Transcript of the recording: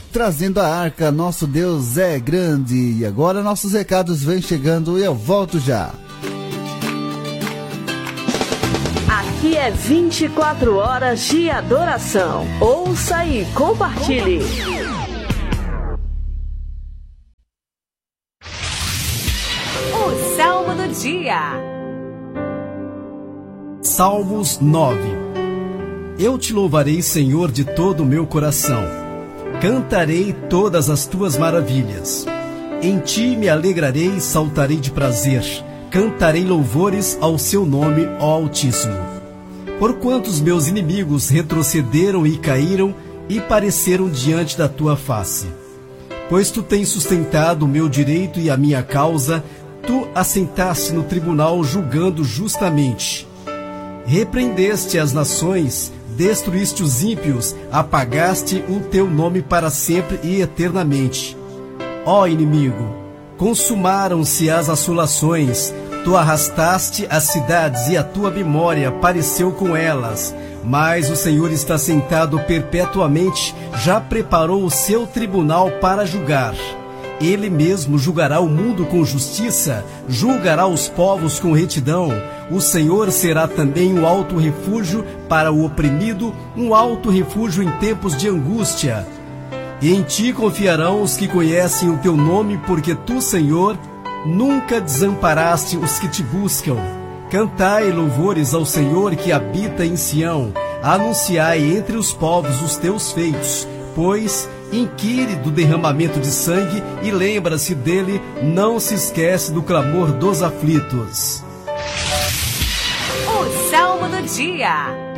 trazendo a arca. Nosso Deus é grande. E agora nossos recados vêm chegando e eu volto já. Aqui é 24 horas de adoração. Ouça e compartilhe. O Salmo do Dia. Salmos 9. Eu te louvarei, Senhor, de todo o meu coração. Cantarei todas as tuas maravilhas. Em ti me alegrarei e saltarei de prazer. Cantarei louvores ao seu nome, ó Altíssimo. Porquanto os meus inimigos retrocederam e caíram e pareceram diante da tua face. Pois tu tens sustentado o meu direito e a minha causa, tu assentaste no tribunal julgando justamente. Repreendeste as nações, destruíste os ímpios, apagaste o teu nome para sempre e eternamente. Ó inimigo, consumaram-se as assolações, tu arrastaste as cidades e a tua memória pareceu com elas. Mas o Senhor está sentado perpetuamente, já preparou o seu tribunal para julgar. Ele mesmo julgará o mundo com justiça, julgará os povos com retidão. O Senhor será também um alto refúgio para o oprimido, um alto refúgio em tempos de angústia. E em ti confiarão os que conhecem o teu nome, porque tu, Senhor, nunca desamparaste os que te buscam. Cantai louvores ao Senhor que habita em Sião. Anunciai entre os povos os teus feitos, pois inquire do derramamento de sangue e lembra-se dele, não se esquece do clamor dos aflitos. O Salmo do Dia.